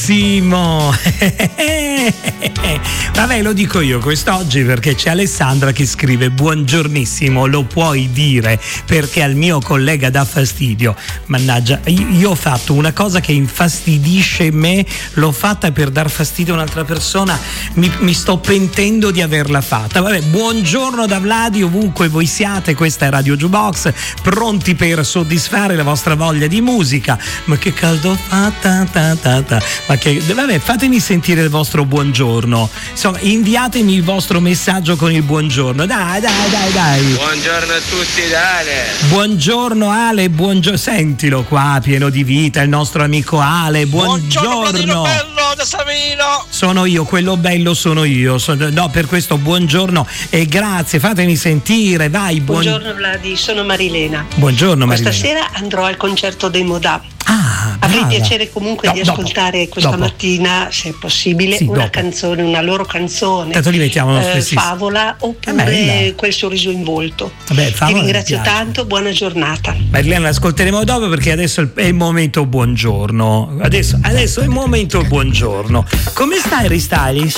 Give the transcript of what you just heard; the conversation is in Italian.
buongiornissimo. Vabbè, lo dico io quest'oggi perché c'è Alessandra che scrive buongiornissimo, lo puoi dire perché al mio collega dà fastidio. Mannaggia, io ho fatto una cosa che infastidisce me, l'ho fatta per dar fastidio a un'altra persona, mi sto pentendo di averla fatta. Vabbè, buongiorno da Vladi ovunque voi siate, questa è Radio Jukebox, pronti per soddisfare la vostra voglia di musica. Ma che caldo fa, ma che, vabbè, fatemi sentire il vostro buongiorno, insomma, inviatemi il vostro messaggio con il buongiorno, dai. Buongiorno a tutti da Ale. Buongiorno Ale, sentilo qua, pieno di vita, il nostro amico Ale, buongiorno. Bello da Savino. Sono io, quello bello sono io, no, per questo buongiorno e grazie, fatemi sentire, vai. Buongiorno Vladi, sono Marilena. Buongiorno Marilena. Questa sera andrò al concerto dei Modà. Avrei piacere comunque di ascoltare questa mattina, se è possibile, canzone, una loro canzone. Tanto li mettiamo Favola oppure Quel sorriso in volto. Vabbè, ti ringrazio tanto, buona giornata. Marilena, l'ascolteremo dopo perché adesso è il momento buongiorno. Adesso è il momento buongiorno. Come stai, Ristylis?